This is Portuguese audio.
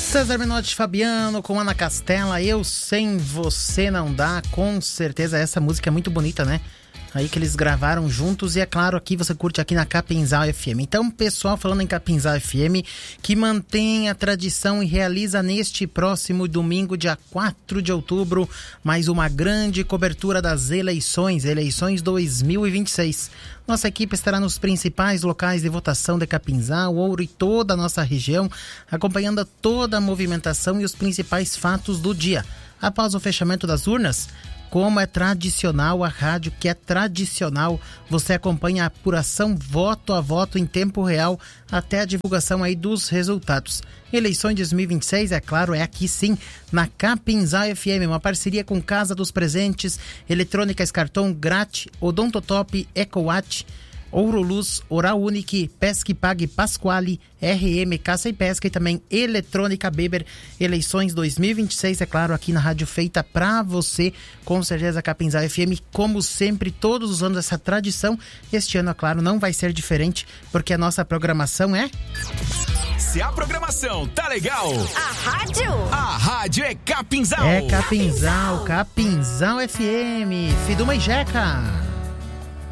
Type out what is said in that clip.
César Menotti, Fabiano com Ana Castela, Eu Sem Você Não Dá. Com certeza essa música é muito bonita, né? Aí que eles gravaram juntos e é claro, aqui você curte aqui na Capinzal FM. Então, pessoal, falando em Capinzal FM, que mantém a tradição e realiza neste próximo domingo, dia 4 de outubro, mais uma grande cobertura das eleições 2026. Nossa equipe estará nos principais locais de votação de Capinzal, Ouro e toda a nossa região, acompanhando toda a movimentação e os principais fatos do dia. Após o fechamento das urnas, como é tradicional, a rádio que é tradicional, você acompanha a apuração voto a voto em tempo real até a divulgação aí dos resultados. Eleições 2026, é claro, é aqui sim, na Capinzal FM, uma parceria com Casa dos Presentes, Eletrônicas Cartão, Grat, Odontotop, Ecoat, Ouro Luz, Oral Unique, Pesque Pague, Pasquale, RM, Caça e Pesca e também Eletrônica Beber. Eleições 2026, é claro, aqui na rádio feita pra você, com certeza Capinzal FM, como sempre, todos os anos essa tradição. Este ano, é claro, não vai ser diferente, porque a nossa programação é... Se a programação tá legal, a rádio é Capinzal. É Capinzal, Capinzal FM, Fiduma e Jeca.